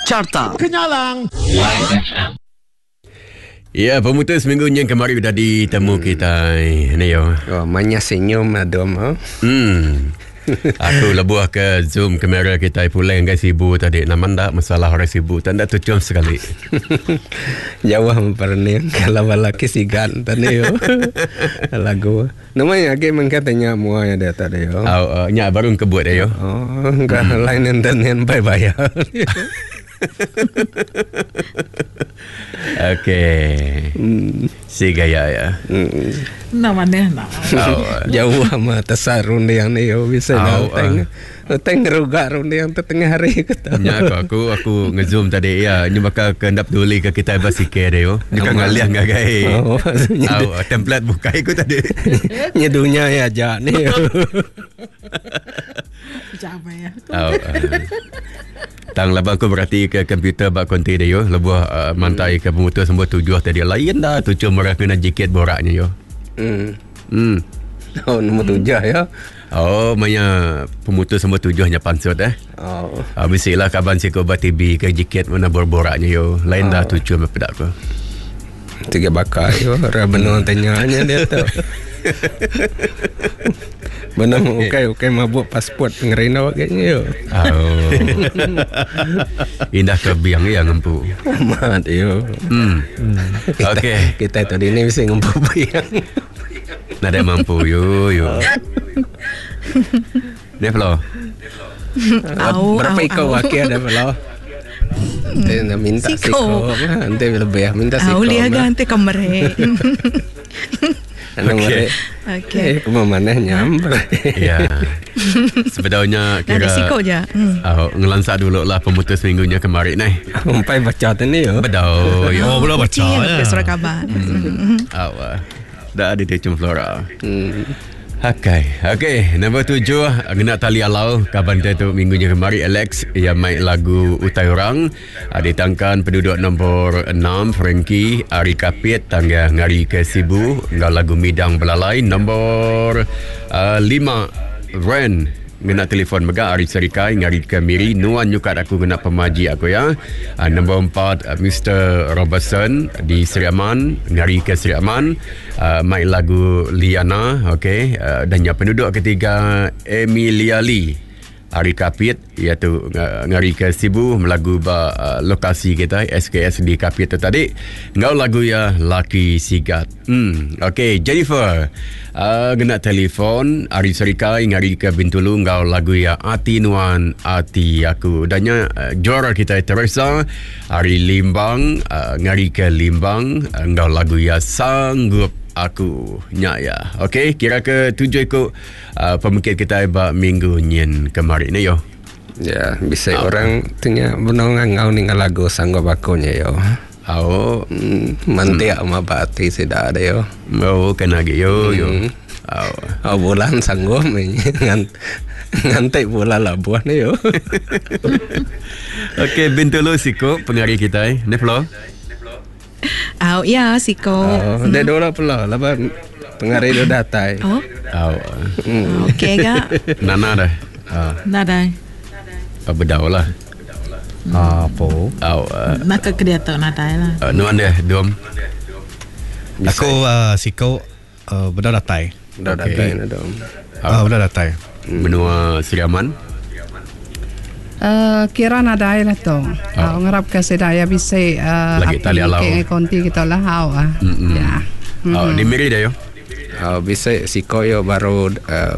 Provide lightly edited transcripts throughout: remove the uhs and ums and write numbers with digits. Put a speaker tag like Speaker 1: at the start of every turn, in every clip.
Speaker 1: Carta Kenyalang.
Speaker 2: Ya, pemutus minggu yang kemarin dah ditemu kita ni yo.
Speaker 3: Oh, banyak senyum adom.
Speaker 2: Aku lebuh ke zoom kamera kita pulang guys ibu tadi naman dah masalah orang ibu tanda tu cium sekali.
Speaker 3: Jauh memperniang kalau lelaki sigan tadi yo. Lagu. Namanya lagi mengkatanya muanya dia tadi yo.
Speaker 2: Oh, nya baru kebut dia yo.
Speaker 3: Oh, enggak lain enten bayar.
Speaker 2: Okey. Si gaya ya.
Speaker 4: Namanya nak.
Speaker 3: Jauh sama tasarun yang ni yo bisa teng ruga run yang tengah hari kita.
Speaker 2: Ya aku ngezoom tadi ya, ni bakal kendap duli ke kita basikal dia yo. Ni kan ngaliah ngagai. Oh, template buka aku tadi.
Speaker 3: Nyedunya ya aja ni.
Speaker 4: Jangan ya.
Speaker 2: Tang labang aku berarti ke komputer bak konti dia yo lebuh mantai ke pemutus semua tujuh tadi lain dah tu cuma kena jiket boraknya yo.
Speaker 3: Oh, nombor 7 ya.
Speaker 2: Oh, maya pemutus semua tujuhnya pansut
Speaker 3: Oh.
Speaker 2: Habisilah kaban si Koba TV ke jiket mana boraknya yo. Lain dah tu cuma pedak ko.
Speaker 3: 3 bakar yo, benar tanyanya dia tu. Benar okey mabuk pasport pengerina kayaknya yo.
Speaker 2: Oh. Indah ke biang ya ngempu.
Speaker 3: Amat yo.
Speaker 2: Okey.
Speaker 3: Kita tadi ni mesti ngempu biang.
Speaker 2: Nada mampu yo. Dia flow.
Speaker 3: Berapa ikau wakil ada flow? Dia minta siko. Nanti lebih minta siko.
Speaker 4: Lihat ganti kamera.
Speaker 3: Okey. Mana nyamper.
Speaker 2: Ya. Sebenarnya kira
Speaker 4: ada siko je.
Speaker 2: Ngelansak dulu lah pemutus minggunya kemarin ni.
Speaker 3: Umpai baca tadi yo.
Speaker 2: Betul.
Speaker 4: Oh, belum baca. Surat khabar.
Speaker 2: Dah ada dia cuma Flora. Okey, nombor 7 kena tali alau kaban dia tu minggunya kemarin Alex yang main lagu Utai Orang. Ditangkan penduduk nombor 6 Frankie Ari Kapit tangga ngari ke Sibu ngau lagu Midang Belalai. Nombor 5 Ren kena telefon mega Ari Serikai ngari ke Miri Nuan nyukat aku kena pemaji aku ya. Nombor 4 Mr. Robertson di Seri Aman ngari ke Seri Aman main lagu Liana. Okey, dan yang penduduk ketiga Emilia Lee Ari Kapit iaitu ngari ke Sibu melagu lokasi kita SKS di Kapit tu tadi ngau lagu ya Laki Sigat. Okey, Jennifer kena telefon Ari Serikai ngari ke Bintulu ngau lagu ya Ati Nuan Ati Aku. Dannya juara kita Teresa Ari Limbang ngari ke Limbang ngau lagu ya Sanggup Aku nya ya. Okey, kira ke 7 ikut pemikir kita minggu nyen kemarin ni yo.
Speaker 3: Ya, bisa orang tanya benong ngau ni lagu Sanggup Aku nya yo. Mantiak mabati sudah ada yo.
Speaker 2: Oh, kena ge yo.
Speaker 3: Bulan sanggup ngantai bulan labuan ni yo.
Speaker 2: Okey, Bintulu Siko pengari kita ni flow.
Speaker 4: Ya, siko.
Speaker 3: Dia dola pula laban pengari dia datai.
Speaker 4: Okey ga?
Speaker 2: Nana dah.
Speaker 4: Nada.
Speaker 2: Bedau lah.
Speaker 3: Apa?
Speaker 4: Nak ke dia tu nada lah.
Speaker 2: Nuan dia dom.
Speaker 5: Aku siko bedau datai.
Speaker 3: Bedau datai na dom.
Speaker 5: Bedau datai.
Speaker 2: Benua Seri Aman.
Speaker 6: Kira nadai lah tu. Ngarap ke sedaya bisa
Speaker 2: lagi tali alau.
Speaker 6: Konti kita lah ya.
Speaker 2: Di Miri dah yo.
Speaker 3: Bisa siko yo baru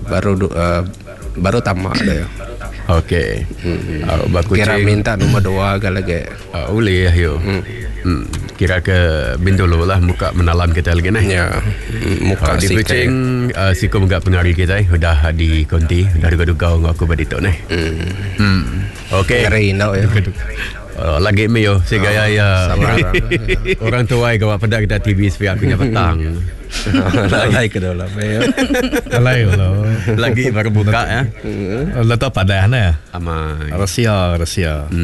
Speaker 3: tamak dah yo.
Speaker 2: Okey.
Speaker 3: Kira minta nombor 2 ke lagi.
Speaker 2: Boleh yo. Kira ke Bintulu lah muka menalam kita lagi nah.
Speaker 3: Ya. Muka
Speaker 2: di Kuching siko enggak pengari kita dah di konti dah duga-duga aku badito nah. Okey.
Speaker 3: Ngeri nak ya.
Speaker 2: Lagi me yo si gaya ya. Orang tua ai gawa pedak kita TV sepi aku nya petang.
Speaker 3: Lalai ke dalam ya.
Speaker 5: Lalai lo.
Speaker 2: Lagi baru buka ya.
Speaker 5: Lo tu pada mana?
Speaker 2: Amai.
Speaker 5: Rusia.